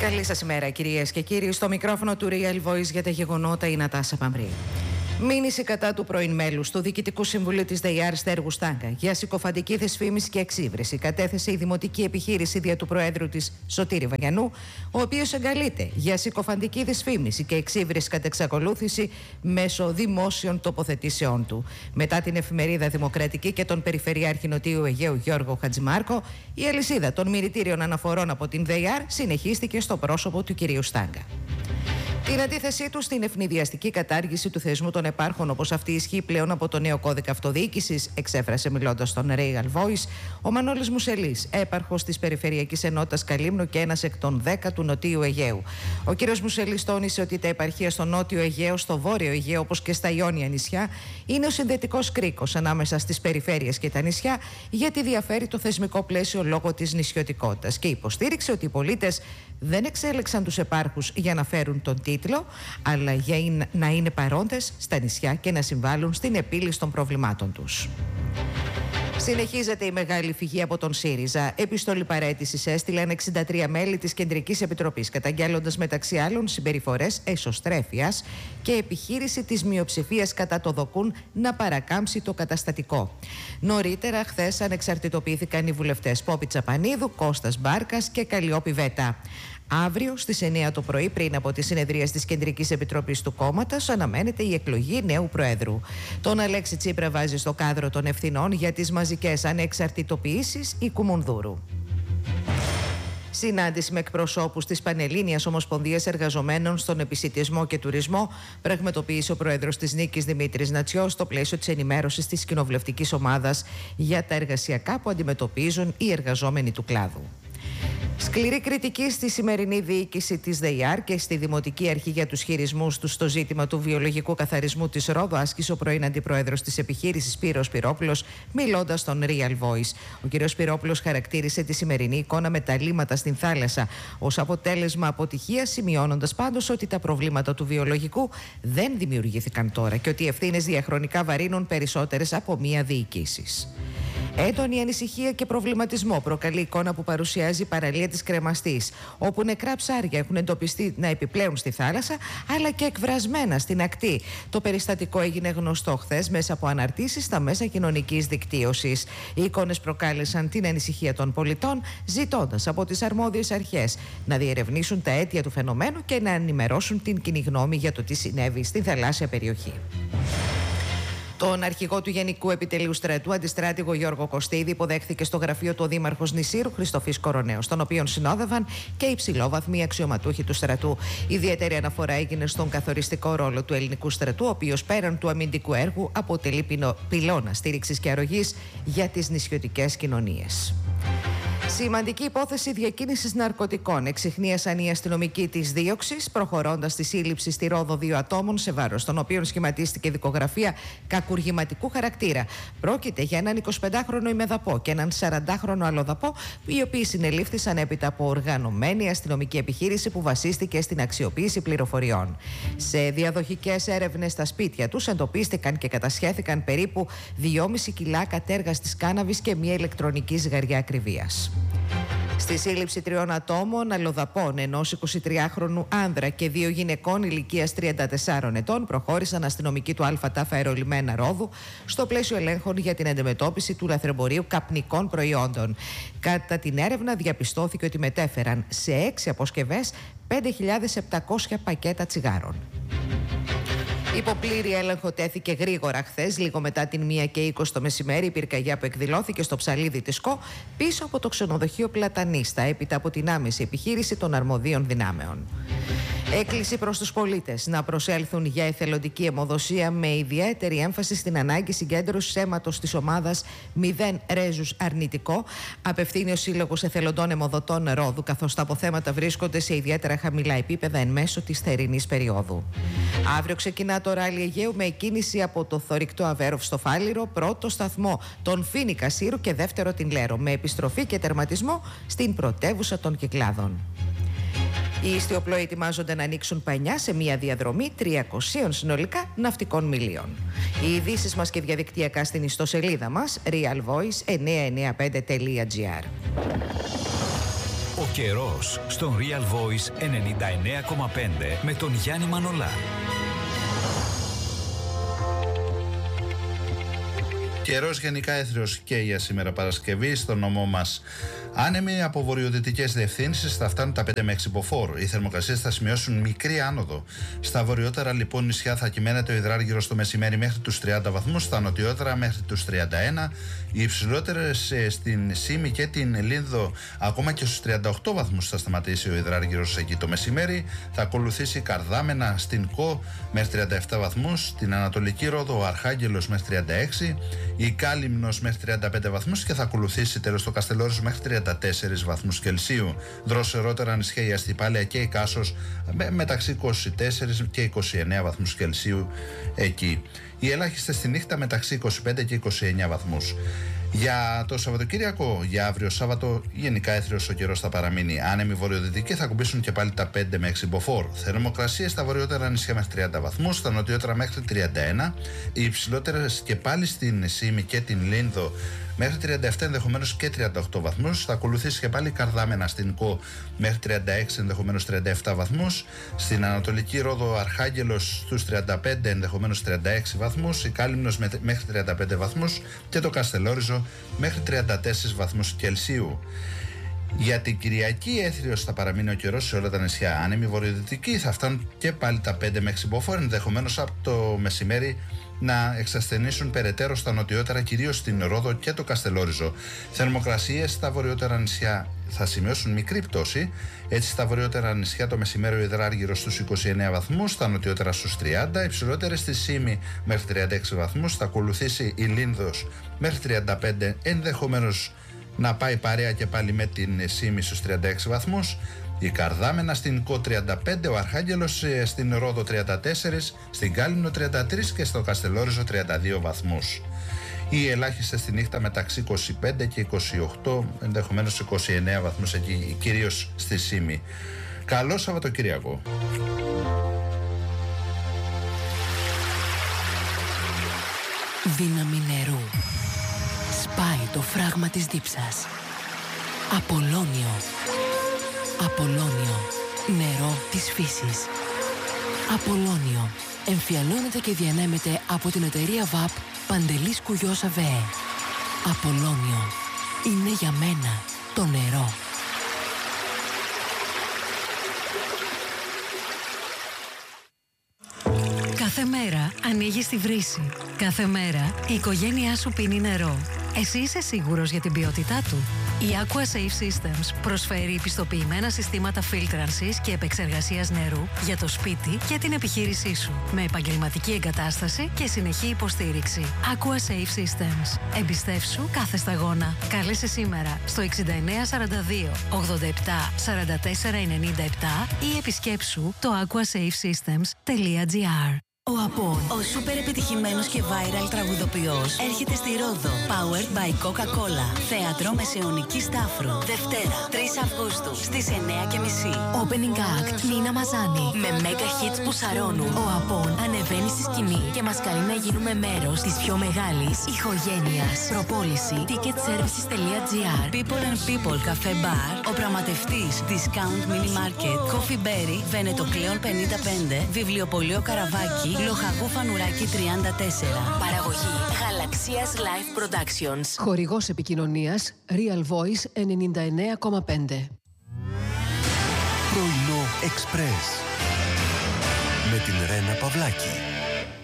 Καλή σας ημέρα, κυρίες και κύριοι. Στο μικρόφωνο του Real Voice για τα γεγονότα η Νατάσα Παμρή. Μήνυση κατά του πρώην μέλους του Διοικητικού Συμβουλίου της ΔΕΙΑΡ Στέργου Στάγκα για συκοφαντική δυσφήμιση και εξύβριση κατέθεσε η δημοτική επιχείρηση δια του Προέδρου της Σωτήρη Βαγιανού, ο οποίος εγκαλείται για συκοφαντική δυσφήμιση και εξύβριση κατ' εξακολούθηση μέσω δημόσιων τοποθετήσεών του. Μετά την εφημερίδα Δημοκρατική και τον Περιφερειάρχη Νοτιού Αιγαίου Γιώργο Χατζημάρκο, η αλυσίδα των μηνυτήριων αναφορών από την ΔΕΙΑΡ συνεχίστηκε στο πρόσωπο του κυρίου Στάγκα. Την αντίθεσή του στην ευνηδιαστική κατάργηση του θεσμού των επάρχων, όπως αυτή ισχύει πλέον από το νέο κώδικα αυτοδιοίκησης, εξέφρασε μιλώντας στον Real Voice ο Μανώλης Μουσελής, έπαρχος της Περιφερειακής Ενότητας Καλύμνου και ένας εκ των 10 του Νοτίου Αιγαίου. Ο κύριος Μουσελής τόνισε ότι τα επαρχία στο Νότιο Αιγαίο, στο Βόρειο Αιγαίο, όπως και στα Ιόνια νησιά, είναι ο συνδετικός κρίκος ανάμεσα στις περιφέρειες και τα νησιά, γιατί διαφέρει το θεσμικό πλαίσιο λόγω της νησιωτικότητας. Και υποστήριξε ότι οι πολίτες δεν εξέλεξαν τους επάρχους για να φέρουν τον τίτλο, αλλά για να είναι παρόντες στα νησιά και να συμβάλλουν στην επίλυση των προβλημάτων τους. Συνεχίζεται η μεγάλη φυγή από τον ΣΥΡΙΖΑ. Επιστολή παραίτησης έστειλαν 63 μέλη της Κεντρικής Επιτροπής, καταγγέλλοντας μεταξύ άλλων συμπεριφορές εσωστρέφειας και επιχείρηση της μειοψηφίας κατά το ΔΟΚΟΥΝ να παρακάμψει το καταστατικό. Νωρίτερα, χθες ανεξαρτητοποιήθηκαν οι βουλευτές Πόπη Τσαπανίδου, Κώστας Μπάρκας και Καλλιόπη Βέτα. Αύριο στις 9 το πρωί, πριν από τη συνεδρία της Κεντρικής Επιτροπής του κόμματος, αναμένεται η εκλογή νέου Προέδρου. Τον Αλέξη Τσίπρα βάζει στο κάδρο των ευθυνών για τις μαζικές ανεξαρτητοποιήσεις η Κουμουνδούρου. Συνάντηση με εκπροσώπους της Πανελλήνιας Ομοσπονδίας Εργαζομένων στον Επισιτισμό και Τουρισμό πραγματοποίησε ο Πρόεδρος της Νίκης Δημήτρης Νατσιός στο πλαίσιο της ενημέρωσης της κοινοβουλευτικής ομάδας για τα εργασιακά που αντιμετωπίζουν οι εργαζόμενοι του κλάδου. Σκληρή κριτική στη σημερινή διοίκηση της ΔΕΙΑΡ και στη Δημοτική Αρχή για τους χειρισμούς του στο ζήτημα του βιολογικού καθαρισμού της Ρόδου άσκησε ο πρώην Αντιπρόεδρος της επιχείρησης Σπύρος Σπυρόπουλος, μιλώντας στον Real Voice. Ο κ. Σπυρόπουλος χαρακτήρισε τη σημερινή εικόνα με τα λίμματα στην θάλασσα ως αποτέλεσμα αποτυχίας, σημειώνοντας πάντως ότι τα προβλήματα του βιολογικού δεν δημιουργήθηκαν τώρα και ότι οι ευθύνες διαχρονικά βαρύνουν περισσότερες από μία διοικήσεις. Έντονη ανησυχία και προβληματισμό προκαλεί η εικόνα που παρουσιάζει η παραλία της Κρεμαστής, όπου νεκρά ψάρια έχουν εντοπιστεί να επιπλέουν στη θάλασσα, αλλά και εκβρασμένα στην ακτή. Το περιστατικό έγινε γνωστό χθες μέσα από αναρτήσεις στα μέσα κοινωνικής δικτύωσης. Οι εικόνες προκάλεσαν την ανησυχία των πολιτών, ζητώντας από τις αρμόδιες αρχές να διερευνήσουν τα αίτια του φαινομένου και να ενημερώσουν την κοινή γνώμη για το τι συνέβη στην θαλάσσια περιοχή. Τον αρχηγό του Γενικού Επιτελείου Στρατού, αντιστράτηγο Γιώργο Κωστίδη, υποδέχθηκε στο γραφείο του ο Δήμαρχος Νησήρου Χριστοφής Κοροναίος, τον οποίον συνόδευαν και υψηλόβαθμοι αξιωματούχοι του στρατού. Ιδιαίτερη αναφορά έγινε στον καθοριστικό ρόλο του ελληνικού στρατού, ο οποίος πέραν του αμυντικού έργου αποτελεί πυλώνα στήριξης και αρρωγής για τις νησιωτικές κοινωνίες. Σημαντική υπόθεση διακίνησης ναρκωτικών. Εξιχνίασαν οι αστυνομικοί της δίωξης, προχωρώντας στη σύλληψη στη Ρόδο 2 ατόμων, σε βάρος των οποίων σχηματίστηκε δικογραφία κακουργηματικού χαρακτήρα. Πρόκειται για έναν 25χρονο ημεδαπό και έναν 40χρονο αλλοδαπό, οι οποίοι συνελήφθησαν έπειτα από οργανωμένη αστυνομική επιχείρηση που βασίστηκε στην αξιοποίηση πληροφοριών. Σε διαδοχικές έρευνες στα σπίτια τους εντοπίστηκαν και κατασχέθηκαν περίπου 2,5 κιλά κατέργαστης κάναβης και μια ηλεκτρονική ζυγαριά ακριβίας. Στη σύλληψη 3 ατόμων, αλλοδαπών, ενός 23χρονου άνδρα και 2 γυναικών ηλικίας 34 ετών, προχώρησαν αστυνομικοί του ΑΤΑΦ Αερολιμένα Ρόδου στο πλαίσιο ελέγχων για την αντιμετώπιση του λαθρεμπορίου καπνικών προϊόντων. Κατά την έρευνα, διαπιστώθηκε ότι μετέφεραν σε 6 αποσκευές 5.700 πακέτα τσιγάρων. Υπό πλήρη έλεγχο τέθηκε γρήγορα χθες, λίγο μετά την 1:20 το μεσημέρι, η πυρκαγιά που εκδηλώθηκε στο ψαλίδι της ΚΟ πίσω από το ξενοδοχείο Πλατανίστα, έπειτα από την άμεση επιχείρηση των αρμοδίων δυνάμεων. Έκκληση προς τους πολίτες να προσέλθουν για εθελοντική αιμοδοσία με ιδιαίτερη έμφαση στην ανάγκη συγκέντρωσης αίματος της ομάδας 0 ρέζους αρνητικό. Απευθύνει ο Σύλλογος Εθελοντών Αιμοδοτών Ρόδου, καθώς τα αποθέματα βρίσκονται σε ιδιαίτερα χαμηλά επίπεδα εν μέσω της θερινής περίοδου. Αύριο ξεκινά το ράλι Αιγαίου με εκκίνηση από το θωρηκτό Αβέροφ στο Φάληρο, πρώτο σταθμό τον Φοίνικα Σύρου και δεύτερο την Λέρο, με επιστροφή και τερματισμό στην πρωτεύουσα των Κυκλάδων. Οι ιστιοπλοοί ετοιμάζονται να ανοίξουν πανιά σε μια διαδρομή 300 συνολικά ναυτικών μιλίων. Οι ειδήσεις μας και διαδικτυακά στην ιστοσελίδα μας realvoice995.gr. Ο Ο καιρός στον Real Voice 99,5 με τον Γιάννη Μανολά. Καιρός γενικά έθριος και για σήμερα Παρασκευή στο νομό μας. Άνεμοι από βορειοδυτικές διευθύνσεις θα φτάνουν τα 5 με 6 μποφόρ. Οι θερμοκρασίες θα σημειώσουν μικρή άνοδο. Στα βορειότερα λοιπόν νησιά θα κυμαίνεται ο υδράργυρος στο μεσημέρι μέχρι τους 30 βαθμούς, στα νοτιότερα μέχρι τους 31. Οι υψηλότερες στην Σύμη και την Λίνδο ακόμα και στους 38 βαθμούς θα σταματήσει ο υδράργυρος εκεί το μεσημέρι. Θα ακολουθήσει Καρδάμενα στην Κο μέχρι 37 βαθμούς, στην Ανατολική Ρόδο ο Αρχάγγελος μέχρι 36, η Κάλυμνος μέχρι 35 βαθμούς και θα ακολουθήσει τέλος το Καστελόριζο μέχρι 34 βαθμούς Κελσίου. Δροσερότερα νησιά η Αστυπάλαια και η Κάσος μεταξύ 24 και 29 βαθμούς Κελσίου εκεί. Οι ελάχιστες στη νύχτα μεταξύ 25 και 29 βαθμούς. Για το Σαββατοκύριακο, για αύριο Σάββατο, γενικά έθριος ο καιρός θα παραμείνει. Άνεμοι βορειοδυτικοί θα κουμπίσουν και πάλι τα 5 με 6 μποφόρ. Θερμοκρασίες στα βορειότερα νησιά μέχρι 30 βαθμούς, στα νοτιότερα μέχρι 31. Οι υψηλότερες και πάλι στην Σύμη και την Λίνδο μέχρι 37, ενδεχομένως και 38 βαθμούς. Θα ακολουθήσει και πάλι Καρδάμενα στην Κο μέχρι 36, ενδεχομένως 37 βαθμούς. Στην Ανατολική Ρόδο Αρχάγγελος στους 35, ενδεχομένως 36 βαθμούς. Η Κάλυμνος μέχρι 35 βαθμούς και το Καστελόριζο μέχρι 34 βαθμούς Κελσίου. Για την Κυριακή έθριος θα παραμείνει ο καιρός σε όλα τα νησιά. Άνεμοι βορειοδυτικοί θα φτάνουν και πάλι τα 5 με 6 μποφόρ, ενδεχομένως από το μεσημέρι να εξασθενήσουν περαιτέρω στα νοτιότερα, κυρίως στην Ρόδο και το Καστελόριζο. Θερμοκρασίες στα βορειότερα νησιά θα σημειώσουν μικρή πτώση. Έτσι, στα βορειότερα νησιά το μεσημέρι ο υδράργυρος στους 29 βαθμούς, στα νοτιότερα στους 30, υψηλότερες στη Σύμη μέχρι 36 βαθμούς, θα ακολουθήσει η Λίνδος μέχρι 35, ενδεχομένως να πάει παρέα και πάλι με την Σύμη στους 36 βαθμούς. Η Καρδάμενα στην Κο 35, ο Αρχάγγελος στην Ρόδο 34, στην Κάλυμνο 33 και στο Καστελόριζο 32 βαθμούς. Οι ελάχιστες στη νύχτα μεταξύ 25 και 28, ενδεχομένως 29 βαθμούς εκεί, κυρίως στη Σύμη. Καλό Σαββατοκύριακο. Δύναμη νερού. Σπάει το φράγμα της δίψας. Απολώνιο. Απολώνιο. Νερό της φύσης. Απολώνιο. Εμφιαλώνεται και διανέμεται από την εταιρεία ΒΑΠ Παντελής Κουγιός ΑΒΕ. Απολώνιο. Είναι για μένα το νερό. Κάθε μέρα ανοίγεις τη βρύση. Κάθε μέρα η οικογένειά σου πίνει νερό. Εσύ είσαι σίγουρος για την ποιότητά του? Η Aqua Safe Systems προσφέρει πιστοποιημένα συστήματα φίλτρανσης και επεξεργασίας νερού για το σπίτι και την επιχείρησή σου, με επαγγελματική εγκατάσταση και συνεχή υποστήριξη. Aqua Safe Systems. Εμπιστεύσου κάθε σταγόνα. Κάλεσε σήμερα στο 6942 87 44 97 ή επισκέψου το aquasafesystems.gr. Ο Απόν, ο σούπερ επιτυχημένος και viral τραγουδοποιός, έρχεται στη Ρόδο. Powered by Coca-Cola. Θέατρο Μεσαιωνική Στάφρου. Δευτέρα, 3 Αυγούστου, στις 9:30. Opening act, Νίνα Μαζάνη. Με mega hits που σαρώνουν, ο Απόν ανεβαίνει στη σκηνή και μας καλεί να γίνουμε μέρος της πιο μεγάλης ηχογένειας. Προπόληση ticketservices.gr. People and People Cafe Bar. Ο πραγματευτής Discount Mini Market. Coffee Berry, Βενετοκλέον 55. Βιβλιοπωλείο Καραβάκι. Λοχαγού Φανουράκι 34. Παραγωγή Γαλαξίας Life Productions. Χορηγός επικοινωνίας Real Voice 99,5. Πρωινό Express με την Ρένα Παυλάκη.